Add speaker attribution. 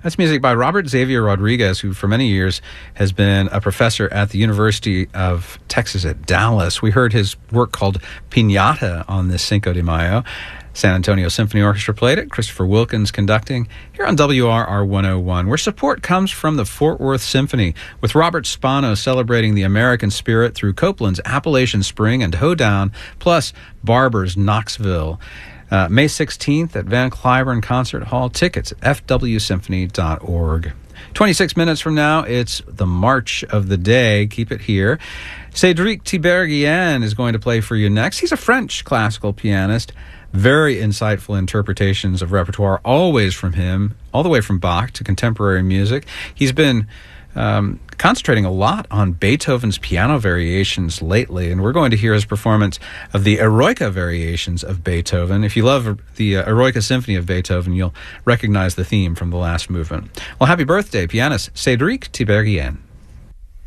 Speaker 1: That's music by Robert Xavier Rodriguez, who for many years has been a professor at the University of Texas at Dallas. We heard his work called Piñata on this Cinco de Mayo. San Antonio Symphony Orchestra played it, Christopher Wilkins conducting, here on WRR 101, where support comes from the Fort Worth Symphony, with Robert Spano celebrating the American spirit through Copeland's Appalachian Spring and Hoedown, plus Barber's Knoxville. May 16th at Van Cliburn Concert Hall. Tickets at fwsymphony.org. 26 minutes from now, it's the March of the Day. Keep it here. Cédric Tiberghien is going to play for you next. He's a French classical pianist. Very insightful interpretations of repertoire, always from him, all the way from Bach to contemporary music. He's been concentrating a lot on Beethoven's piano variations lately, and we're going to hear his performance of the Eroica variations of Beethoven. If you love the Eroica Symphony of Beethoven, you'll recognize the theme from the last movement. Well, happy birthday, pianist Cédric Tiberghien.